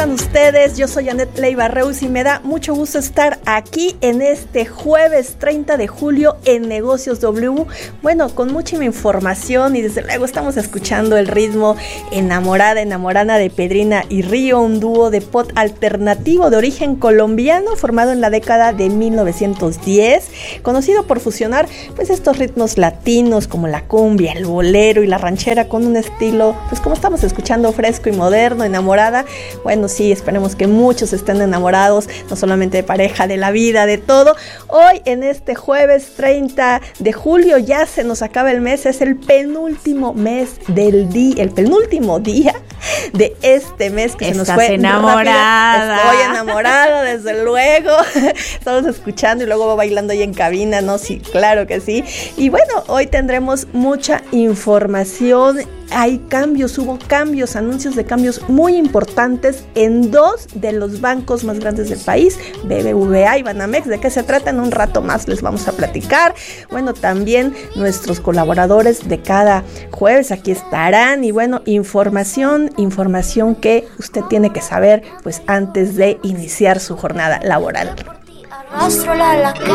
Ustedes, yo soy Anet Leiva Reus y me da mucho gusto estar aquí en este jueves 30 de julio en Negocios W. Bueno, con mucha información y desde luego estamos escuchando el ritmo Enamorada de Pedrina y Río, un dúo de pop alternativo de origen colombiano formado en la década de 1910, conocido por fusionar pues estos ritmos latinos como la cumbia, el bolero y la ranchera con un estilo, pues como estamos escuchando, fresco y moderno. Enamorada, bueno, sí, esperemos que muchos estén enamorados, no solamente de pareja, de la vida, de todo. Hoy, en este jueves 30 de julio, ya se nos acaba el mes, es el penúltimo mes del día, el penúltimo día de este mes que se nos fue enamorada. Rápido. Estoy enamorada, desde luego. Estamos escuchando y luego bailando ahí en cabina, ¿no? Sí, claro que sí. Y bueno, hoy tendremos mucha información. Hay cambios, hubo cambios, anuncios de cambios muy importantes en dos de los bancos más grandes del país, BBVA y Banamex. ¿De qué se trata? En un rato más les vamos a platicar. Bueno, también nuestros colaboradores de cada jueves aquí estarán. Y bueno, información que usted tiene que saber pues antes de iniciar su jornada laboral.